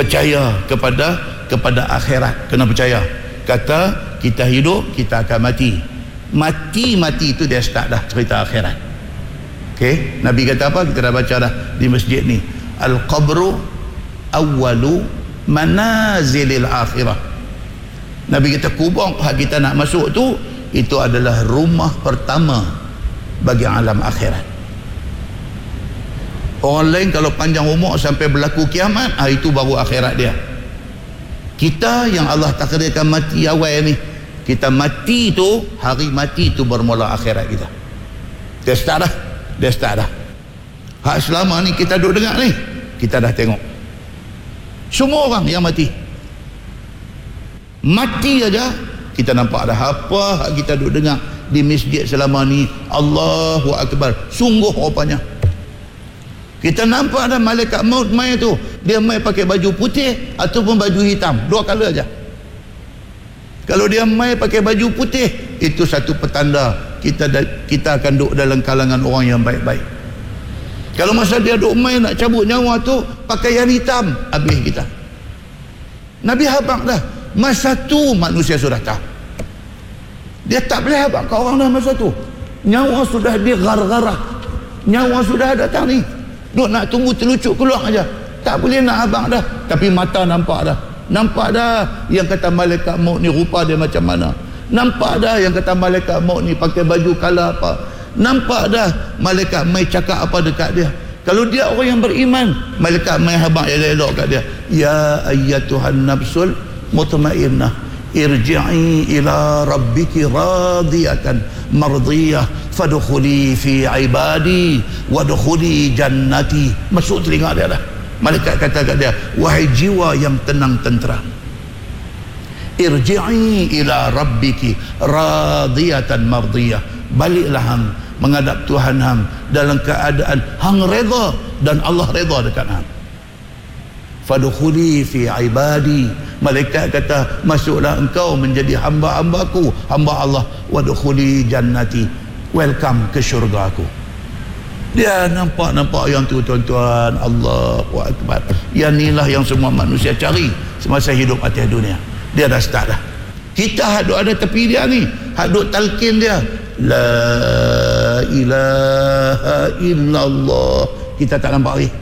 percaya kepada akhirat. Kena percaya. Kata kita hidup, kita akan mati. Mati itu dia start dah cerita akhirat. Okey, Nabi kata apa? Kita dah baca dah di masjid ni. Al-qabru awwalu manazilil akhirah. Nabi kata kubur hak kita nak masuk tu, itu adalah rumah pertama bagi alam akhirat. Orang lain kalau panjang umur sampai berlaku kiamat, itu baru akhirat dia. Kita yang Allah takdirkan mati awal ni, kita mati tu, hari mati tu bermula akhirat kita. Dia start dah. Hak selama ni kita duduk dengar ni, kita dah tengok semua orang yang mati aja kita nampak dah. Apa hak kita duduk dengar di masjid selama ni, Allahu Akbar, sungguh rupanya kita nampak dah malaikat maut mai tu, dia mai pakai baju putih ataupun baju hitam, dua color aja. Kalau dia mai pakai baju putih, itu satu petanda kita akan duduk dalam kalangan orang yang baik-baik. Kalau masa dia duduk mai nak cabut nyawa tu, pakaian hitam, habis kita. Nabi habaq dah, masa tu manusia sudah tahu. Dia tak boleh habaq ke orang dah masa tu. Nyawa sudah digar-garah, nyawa sudah datang ni, duk nak tunggu terlucuk keluar aja. Tak boleh nak habaq dah. Tapi mata nampak dah yang kata malaikat maut ni rupa dia macam mana. Nampak dah yang kata malaikat maut ni pakai baju kala apa. Nampak dah malaikat mai cakap apa dekat dia. Kalau dia orang yang beriman, malaikat mai habaq elok-elok kat dia. Ya ayyatuhan nafsul mutmainnah, irji'i ila rabbiki radiyatan mardiyah fadkhuli fi ibadi wadkhuli jannati. Masuk telinga dia dah. Malaikat kata kat dia, wahai jiwa yang tenang tentera, irji'i ila rabbiki radiyatan mardiyah, baliklah hang menghadap Tuhan hang dalam keadaan hang redha dan Allah redha dekat hang. Fadkhuli fi ibadi, malaikat kata masuklah engkau menjadi hamba-hambaku, hamba Allah. Wadkhuli jannati, welcome ke syurga aku. Dia nampak yang tu tuan-tuan. Allahu Akbar. Yang inilah yang semua manusia cari semasa hidup atas dunia. Dia dah start dah. Kita hadut ada tepi dia ni, hadut talqin dia, la ilaha illallah. Kita tak nampak lagi.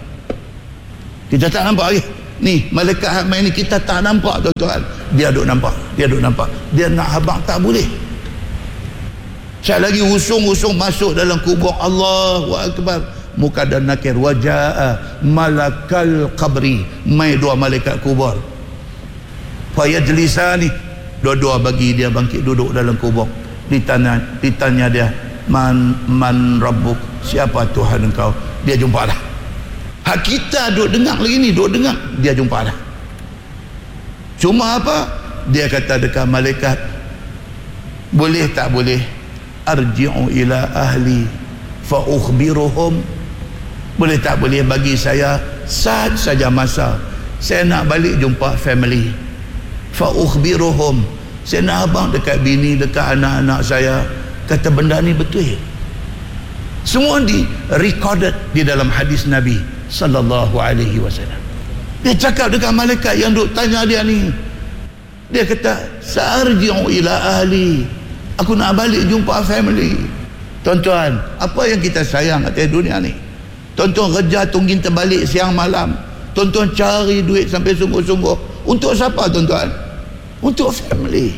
Ni malaikat hak main ni kita tak nampak tuan-tuan. Dia duk nampak. Dia nak habaq tak boleh. Sekali lagi usung masuk dalam kubur. Allahu Akbar. Muka dan nakir. Wajaa malakal qabri, mai dua malaikat kubur. Fayajlisani, dua-dua bagi dia bangkit duduk dalam kubur. Ditanya dia, man rabbuk, siapa Tuhan engkau? Dia jumpa dah. Hak kita duk dengar lagi ni, dia jumpa dah. Cuma apa? Dia kata dekat malaikat, boleh tak boleh arji'u ila ahli fa ukhbiruhum, boleh tak boleh bagi saya saja masa, saya nak balik jumpa family, fa ukhbiruhum, saya nak abang dekat bini, dekat anak-anak saya, kata benda ni betul. Semua di recorded di dalam hadis Nabi sallallahu alaihi wasallam. Dia cakap dekat malaikat yang duk tanya dia ni, dia kata sa'arji'u ila ahli, aku nak balik jumpa family. Tuan-tuan, apa yang kita sayang atas dunia ni? Tuan-tuan kerja tunggin terbalik siang malam, tuan-tuan cari duit sampai sungguh-sungguh. Untuk siapa tuan-tuan? Untuk family.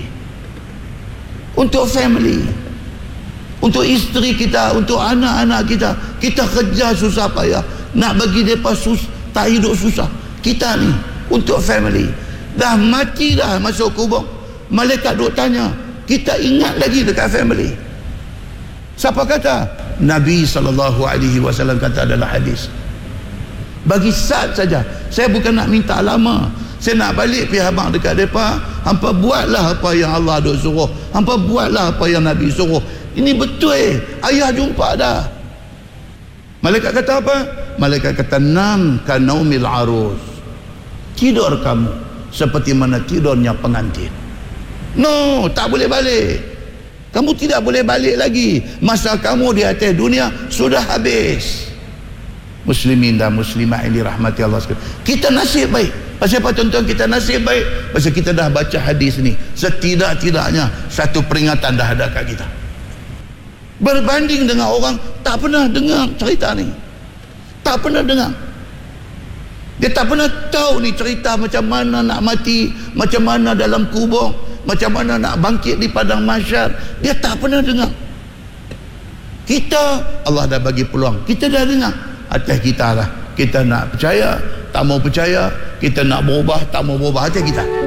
Untuk isteri kita, untuk anak-anak kita. Kita kerja susah payah nak bagi mereka tak hidup susah. Kita ni untuk family. Dah mati dah masuk kubur, malaikat duk tanya, kita ingat lagi dekat family. Siapa kata? Nabi SAW kata dalam hadis, bagi saat saja, saya bukan nak minta lama, saya nak balik pergi habaq dekat mereka, hampa buatlah apa yang Allah duk suruh, hampa buatlah apa yang Nabi suruh. Ini betul, ayah jumpa dah. Malaikat kata apa? Malaikat kata, nam kanaumil arus, tidur kamu seperti mana tidurnya pengantin. No, tak boleh balik. Kamu tidak boleh balik lagi. Masa kamu di atas dunia sudah habis. Muslimin dan muslimat yang dirahmati Allah sekalian, kita nasib baik. Pasal apa tuan-tuan kita nasib baik? Pasal kita dah baca hadis ni. Setidak-tidaknya satu peringatan dah ada kat kita. Berbanding dengan orang tak pernah dengar cerita ni, tak pernah dengar, dia tak pernah tahu ni cerita macam mana nak mati, macam mana dalam kubur, macam mana nak bangkit di padang mahsyar. Dia tak pernah dengar. Kita, Allah dah bagi peluang, kita dah dengar. Atas kita lah, kita nak percaya, tak mau percaya, kita nak berubah, tak mau berubah, atas kita.